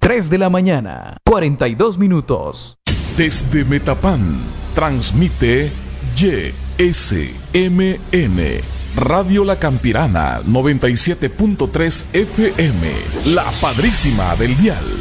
3 de la mañana, 42 minutos. Desde Metapán, transmite YSMN, Radio La Campirana, 97.3 FM, la padrísima del dial.